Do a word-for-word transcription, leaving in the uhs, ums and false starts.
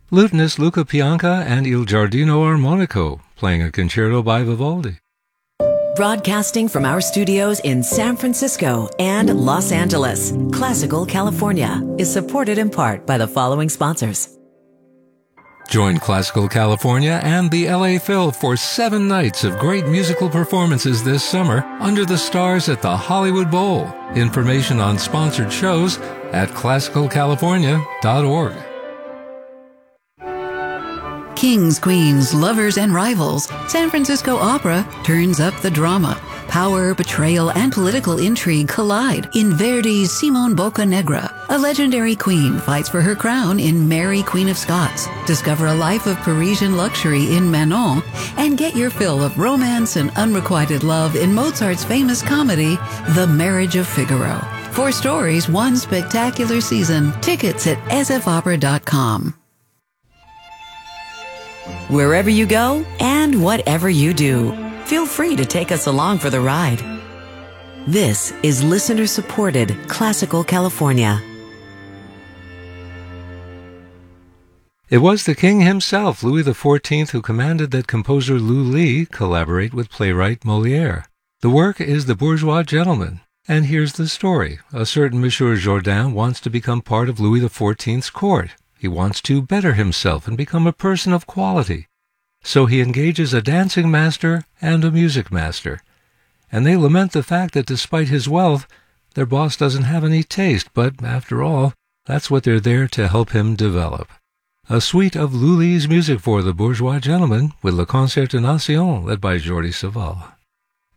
Lutenist Luca Pianca and Il Giardino Armonico, playing a concerto by Vivaldi. Broadcasting from our studios in San Francisco and Los Angeles, Classical California is supported in part by the following sponsors. Join Classical California and the L A Phil for seven nights of great musical performances this summer under the stars at the Hollywood Bowl. Information on sponsored shows at classical california dot org. Kings, queens, lovers, and rivals, San Francisco Opera turns up the drama. Power, betrayal, and political intrigue collide in Verdi's Simone Boccanegra. A legendary queen fights for her crown in Mary, Queen of Scots. Discover a life of Parisian luxury in Manon, and get your fill of romance and unrequited love in Mozart's famous comedy, The Marriage of Figaro. Four stories, one spectacular season. Tickets at s f opera dot com. Wherever you go and whatever you do, feel free to take us along for the ride. This is listener-supported Classical California. It was the king himself, Louis the fourteenth, who commanded that composer Lully collaborate with playwright Molière. The work is The Bourgeois Gentleman, and here's the story. A certain Monsieur Jourdain wants to become part of Louis the fourteenth's court. He wants to better himself and become a person of quality. So he engages a dancing master and a music master. And they lament the fact that despite his wealth, their boss doesn't have any taste, but after all, that's what they're there to help him develop. A suite of Lully's music for The Bourgeois Gentleman with Le Concert Nation, led by Jordi Savall.